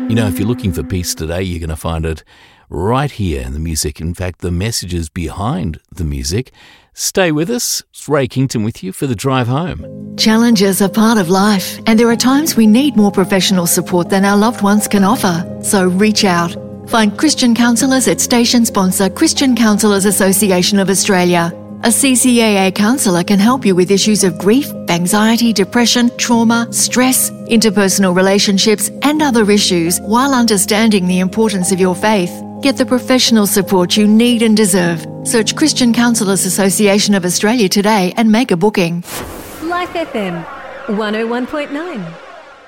You know, if you're looking for peace today, you're going to find it right here in the music. In fact, the messages behind the music. Stay with us. It's Ray Kington with you for the drive home. Challenges are part of life, and there are times we need more professional support than our loved ones can offer. So reach out. Find Christian counsellors at station sponsor Christian Counsellors Association of Australia. A CCAA counsellor can help you with issues of grief, anxiety, depression, trauma, stress, interpersonal relationships, and other issues while understanding the importance of your faith. Get the professional support you need and deserve. Search Christian Counsellors Association of Australia today and make a booking. Life FM 101.9